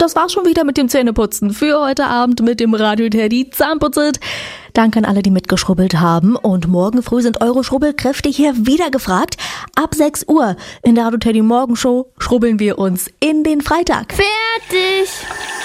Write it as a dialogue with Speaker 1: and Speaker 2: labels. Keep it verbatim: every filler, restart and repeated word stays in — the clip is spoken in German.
Speaker 1: das war's schon wieder mit dem Zähneputzen für heute Abend mit dem Radio Teddy Zahnputzit. Danke an alle, die mitgeschrubbelt haben. Und morgen früh sind eure Schrubbelkräfte hier wieder gefragt. Ab sechs Uhr in der Radio Teddy Morgenshow schrubbeln wir uns in den Freitag.
Speaker 2: Fertig!